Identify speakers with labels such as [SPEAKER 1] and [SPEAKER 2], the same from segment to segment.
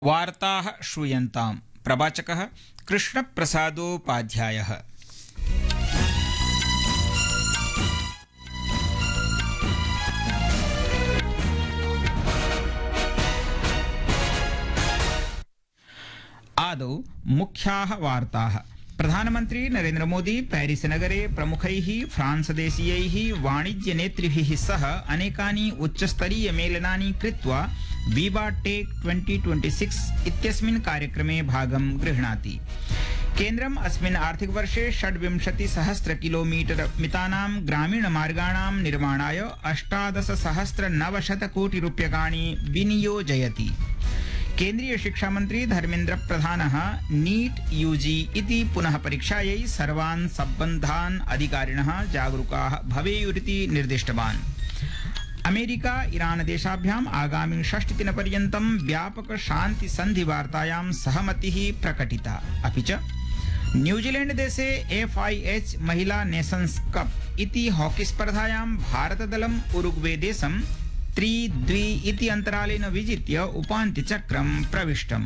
[SPEAKER 1] वार्ताः श्रूयन्ताम्। प्रवाचकः कृष्णप्रसादोपाध्यायः। आदौ मुख्याः वार्ताः। प्रधानमन्त्री नरेन्द्र मोदी पेरिस नगरे प्रमुखैः फ्रांसदेशीयैः वाणिज्यनेतृभिः सह अनेकानि उच्चस्तरीयमेलनानि कृत्वा विवा टेक 2026 इत्यस्मिन् कार्यक्रमे भागं गृह्णाति। केन्द्रम् अस्मिन् आर्थिकवर्षे 26,000 किलोमीटर मितानां ग्रामीणमार्गाणां निर्माणाय 18,900 कोटिरूप्यकाणि विनियोजयति। केन्द्रीय शिक्षामन्त्री धर्मेन्द्र प्रधानः नीट यूजी इति पुनः परीक्षायै सर्वान् सम्बद्धान् अधिकारिणः जागरूकाः भवेयुरिति निर्दिष्टवान्। अमेरिका ईरान देशाभ्याम् आगामि 6 दिनपर्यन्तं व्यापक शान्ति सन्धिवार्तायां सहमतिः प्रकटिता। अपि च न्यूजीलैंड देशे FIH महिला नेशन्स कप इति हॉकी स्पर्धायां भारतदलम् उरुग्वे देशं 3-2 इति अन्तरालेन विजित्य उपान्त्यचक्रं प्रविष्टम्।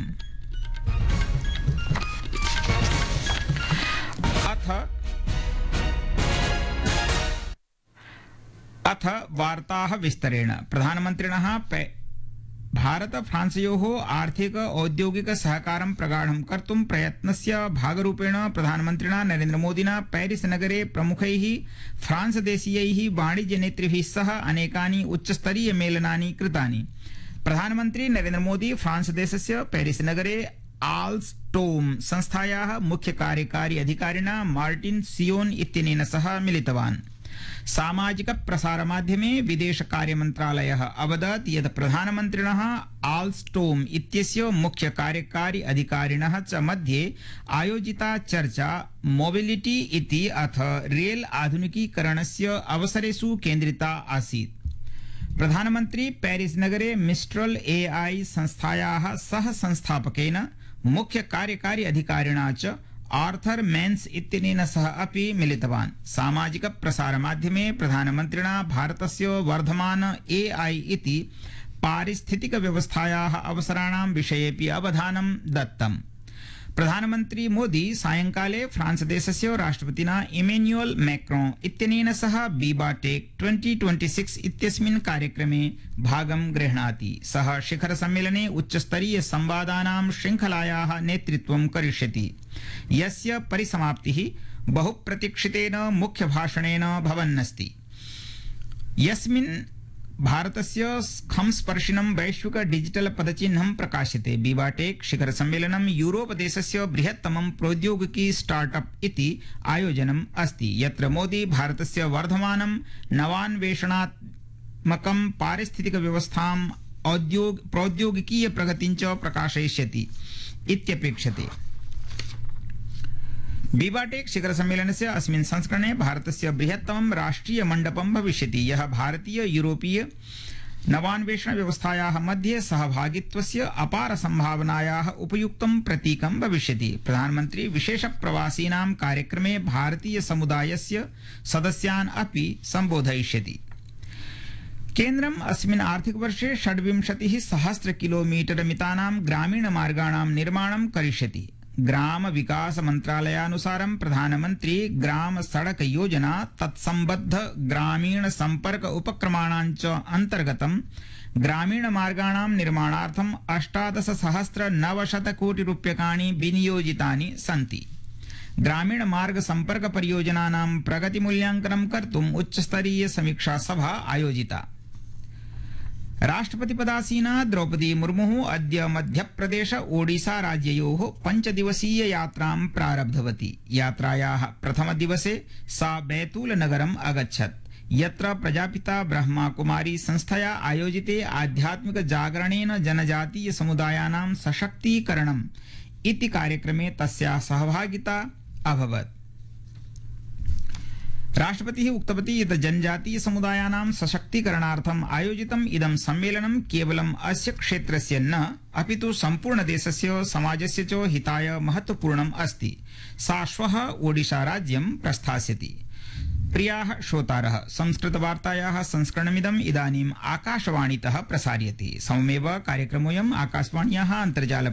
[SPEAKER 1] अथ वार्ताः विस्तरेण। प्रधानमन्त्रिणः भारत फ्रांसयोः आर्थिक औद्योगिक सहकारं प्रगाढं कर्तुं प्रयत्नस्य भागरूपेण प्रधानमन्त्रिणा नरेन्द्र मोदिना पेरिस नगरे प्रमुखैः फ्रांसदेशीयैः वाणिज्यनेतृभिः सह अनेकानि उच्चस्तरीय मेलनानि कृतानि। प्रधानमन्त्री नरेन्द्र मोदी फ्रांस देशस्य पेरिस नगरे आल्स्टोम संस्थायाः मुख्य कार्यकारी अधिकारिणा मार्टिन सियोन इत्यनेन सह मिलितवान्। सामाजिक प्रसार माध्यमे विदेश कार्य मन्त्रालयः अवदत् यत् प्रधानमन्त्रिणः आल्स्टोम इत्यस्य मुख्य कार्यकारी अधिकारिणः च मध्ये आयोजिता चर्चा मोबिलिटी इति अथ रेल आधुनिकीकरणस्य अवसरेषु केन्द्रिता आसीत्। प्रधानमन्त्री पेरिस नगरे मिस्ट्रल AI संस्थायाः सह संस्थापकेन मुख्य कार्यकारी अधिकारिणा च आर्थर मेन्स इत्यनेन सह अपि मिलितवान्। सामाजिक प्रसार माध्यमे प्रधानमन्त्रिणा भारतस्य वर्धमान AI इति पारिस्थितिक व्यवस्थायाः अवसराणां विषयेपि अवधानं दत्तम्। प्रधानमन्त्री मोदी सायंकाले फ्रांस देशस्य राष्ट्रपतिना इमेन्युअल मैक्रोन इत्यनेन सह विवा टेक 2026 इत्यस्मिन् कार्यक्रमे भागं गृह्णाति। सः शिखर सम्मेलने उच्चस्तरीय संवादानां श्रृंखलायाः नेतृत्वं करिष्यति, यस्य परिसमाप्तिः बहुप्रतीक्षितेन मुख्यभाषणेन भवन्नस्ति, यस्मिन् भारतस्य खंस्पर्शिनं वैश्विक डिजिटल पदचिह्नं प्रकाश्यते। विवा टेक शिखर सम्मेलनं यूरोप देशस्य बृहत्तमं प्रौद्योगिकी स्टार्टअप इति आयोजनम् अस्ति, यत्र मोदी भारतस्य वर्धमानं नवान्वेषणात्मकं पारिस्थितिक व्यवस्थां प्रौद्योगिकीय प्रगतिं च प्रकाशयिष्यति इत्यपेक्षते। विवा टेक शिखर सम्मेलनस्य अस्मिन् संस्करणे भारतस्य बृहत्तमं राष्ट्रिय मण्डपं भविष्यति, यः भारतीय यूरोपीय नवान्वेषण व्यवस्थायाः मध्ये सहभागित्वस्य अपार संभावनायाः उपयुक्तं प्रतीकं भविष्यति। प्रधानमन्त्री विशेष प्रवासीनां कार्यक्रमे भारतीय समुदायस्य सदस्यान् अपि सम्बोधयिष्यति। केन्द्रम् अस्मिन् आर्थिकवर्षे 26,000 किलोमीटर मितानां ग्रामीणमार्गाणां निर्माणं करिष्यति। ग्राम विकास मन्त्रालयानुसारं प्रधानमन्त्री ग्राम सड़क योजना तत्सम्बद्ध ग्रामीण सम्पर्क उपक्रमाणां च अन्तर्गतं ग्रामीण मार्गाणां निर्माणार्थं 18,900 कोटिरूप्यकाणि विनियोजितानि सन्ति। ग्रामीण मार्ग सम्पर्क परियोजनानां प्रगतिमूल्यांकनं कर्तुम् उच्चस्तरीय समीक्षा सभा आयोजिता। राष्ट्रपतिपदासीना द्रौपदी मुर्मुः अद्य मध्यप्रदेश ओडिशा राज्ययोः 5 दिवसीय यात्रां प्रारब्धवती। यात्रायाः प्रथमदिवसे सा बैतूल नगरम् अगच्छत्, यत्र प्रजापिता ब्रह्माकुमारी संस्थया आयोजिते आध्यात्मिक जागरणेन जनजातीय समुदायानां सशक्तीकरणम् इति कार्यक्रमे तस्याः सहभागिता अभवत्। राष्ट्रपतिः उक्तवती यत् जनजातीय समुदायानां सशक्तीकरणार्थम् आयोजितम् इदं सम्मेलनं केवलम् अस्य क्षेत्रस्य न अपितु सम्पूर्णदेशस्य समाजस्य च हिताय महत्वपूर्णम् अस्ति। सा श्वः ओडिशा राज्यं प्रस्थास्यति। प्रियाः श्रोतारः, संस्कृतवार्तायाः संस्करणमिदम् इदानीम् आकाशवाणीतः प्रसार्यते। सममेव कार्यक्रमोऽयम् आकाशवाण्याः अन्तर्जाल